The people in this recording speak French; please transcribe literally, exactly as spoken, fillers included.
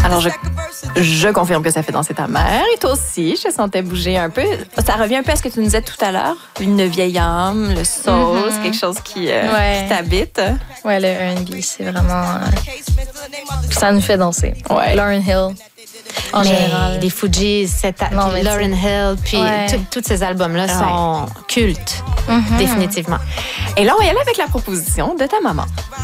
Alors, je, je confirme que ça fait danser ta mère. Et toi aussi, je te sentais bouger un peu. Ça revient un peu à ce que tu nous disais tout à l'heure. Une vieille âme, le soul, mm-hmm. c'est quelque chose qui, euh, ouais. qui t'habite. Ouais, le R and B, c'est vraiment... Euh... Ça nous fait danser. Ouais. Lauryn Hill. En mais général. Les Fugees, non, Lauryn Hill, puis ouais. tous ces albums-là ouais. sont cultes, mm-hmm. définitivement. Et là, on va y aller avec la proposition de ta maman.